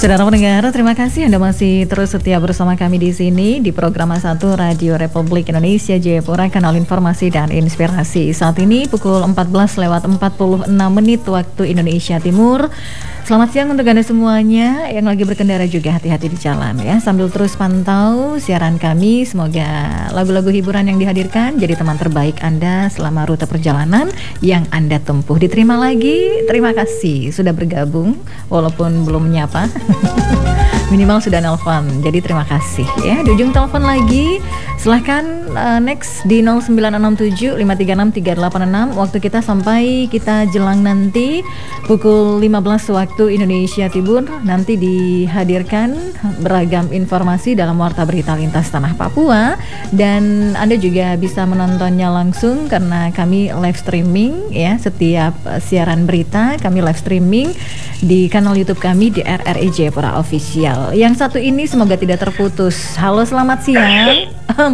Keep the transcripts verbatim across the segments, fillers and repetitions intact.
Saudara pendengar, terima kasih Anda masih terus setia bersama kami di sini di program satu Radio Republik Indonesia Jayapura, kanal informasi dan inspirasi. Saat ini pukul empat belas lewat empat puluh enam menit waktu Indonesia Timur. Selamat siang untuk Anda semuanya yang lagi berkendara, juga hati-hati di jalan ya. Sambil terus pantau siaran kami, semoga lagu-lagu hiburan yang dihadirkan jadi teman terbaik Anda selama rute perjalanan yang Anda tempuh. Diterima lagi, terima kasih sudah bergabung walaupun belum menyapa. Minimal sudah nelpon, jadi terima kasih ya. Di ujung telepon lagi, silahkan uh, next di nol sembilan enam tujuh lima tiga enam tiga delapan enam. Waktu kita sampai kita jelang nanti pukul lima belas waktu Indonesia Timur. Nanti dihadirkan beragam informasi dalam Warta Berita Lintas Tanah Papua. Dan Anda juga bisa menontonnya langsung karena kami live streaming ya. Setiap uh, siaran berita kami live streaming di kanal YouTube kami di R R I Jayapura Official. Yang satu ini semoga tidak terputus. Halo, selamat siang.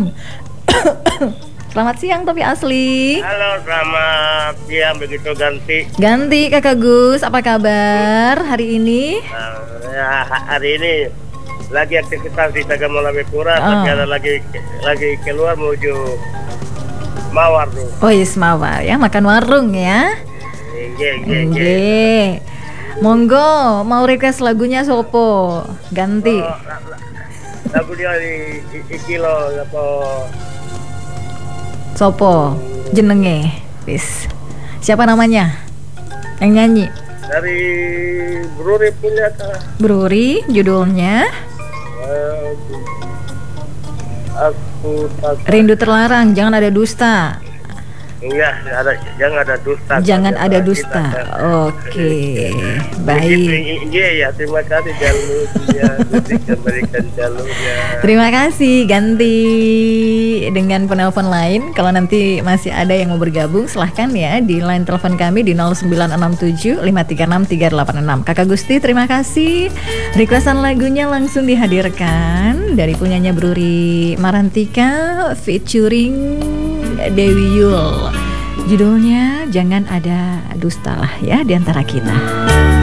Selamat siang Topi Asli. Halo, selamat siang. Begitu ganti. Ganti Kakak Gus, apa kabar hari ini? Uh, ya, hari ini lagi aktivitas di Tagamulabekura, oh. tapi ada lagi lagi keluar menuju Mawar tuh. Oh yes, Mawar ya, makan warung ya. Iya, iya, iya. Monggo, mau request lagunya sopo? Ganti. Oh, lagu dia di, di, di kilo apa? Sopo? Jenenge, wis. Siapa namanya? Yang nyanyi? Dari Bruri punya kah? Bruri, judulnya? Uh, aku tak. Rindu Terlarang, Jangan Ada Dusta. Enggak, ada, jangan ada dusta. Jangan ada dusta. Oke, baik. Iya ya, terima kasih jalurnya, berikan jalurnya. Terima kasih. Ganti dengan penelpon lain. Kalau nanti masih ada yang mau bergabung, silahkan ya di line telepon kami di nol sembilan enam tujuh lima tiga enam tiga delapan enam. Kakak Gusti, terima kasih. Requestan lagunya langsung dihadirkan dari punyanya Bruri Marantika featuring Dewi Yul. Judulnya Jangan Ada Dusta lah ya di antara kita.